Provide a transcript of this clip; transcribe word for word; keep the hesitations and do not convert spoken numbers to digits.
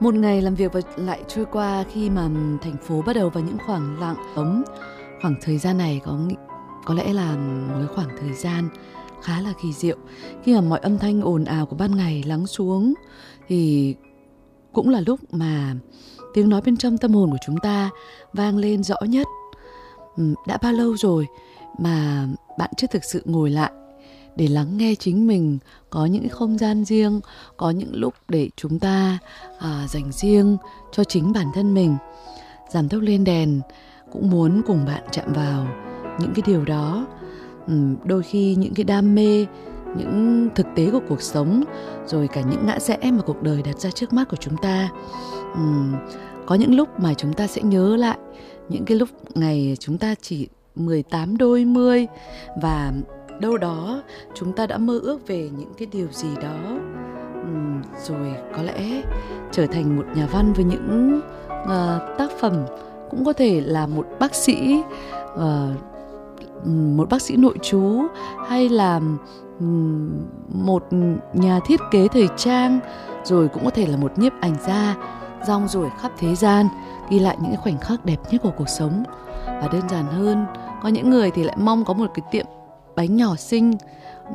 Một ngày làm việc và lại trôi qua khi mà thành phố bắt đầu vào những khoảng lặng ấm. Khoảng thời gian này có có lẽ là một cái khoảng thời gian khá là kỳ diệu. Khi mà mọi âm thanh ồn ào của ban ngày lắng xuống thì cũng là lúc mà tiếng nói bên trong tâm hồn của chúng ta vang lên rõ nhất. Đã bao lâu rồi mà bạn chưa thực sự ngồi lại để lắng nghe chính mình, có những không gian riêng, có những lúc để chúng ta à, dành riêng cho chính bản thân mình. Giảm tốc lên đèn cũng muốn cùng bạn chạm vào những cái điều đó. uhm, Đôi khi những cái đam mê, những thực tế của cuộc sống, rồi cả những ngã rẽ mà cuộc đời đặt ra trước mắt của chúng ta. uhm, Có những lúc mà chúng ta sẽ nhớ lại những cái lúc ngày chúng ta chỉ mười tám đôi mươi, và đâu đó chúng ta đã mơ ước về những cái điều gì đó, uhm, rồi có lẽ trở thành một nhà văn với những uh, tác phẩm, cũng có thể là một bác sĩ, uh, một bác sĩ nội trú, hay là um, một nhà thiết kế thời trang, rồi cũng có thể là một nhiếp ảnh gia rong ruổi khắp thế gian, ghi lại những khoảnh khắc đẹp nhất của cuộc sống. Và đơn giản hơn, có những người thì lại mong có một cái tiệm bánh nhỏ xinh